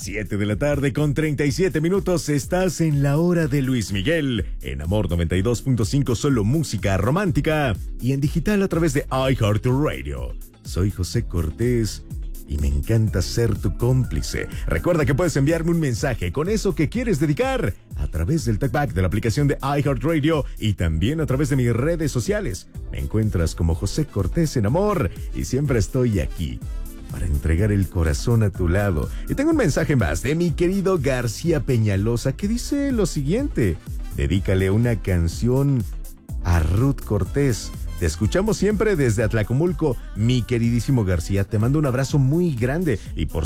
7 de la tarde con 37 minutos. Estás en la hora de Luis Miguel. En Amor 92.5, solo música romántica. Y en digital a través de iHeartRadio. Soy José Cortés y me encanta ser tu cómplice. Recuerda que puedes enviarme un mensaje con eso que quieres dedicar a través del talkback de la aplicación de iHeartRadio y también a través de mis redes sociales. Me encuentras como José Cortés en Amor y siempre estoy aquí para entregar el corazón a tu lado. Y tengo un mensaje más de mi querido García Peñalosa que dice lo siguiente: dedícale una canción a Ruth Cortés. Te escuchamos siempre desde Atlacomulco, mi queridísimo García. Te mando un abrazo muy grande y por